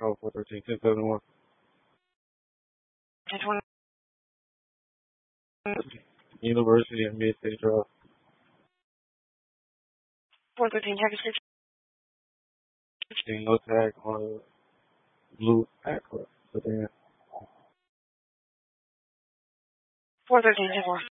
Oh, 413, 1071. 1020. University of Mid-State Drive. 413, tag description. No tag on a blue Acura sedan. 413, 10-4.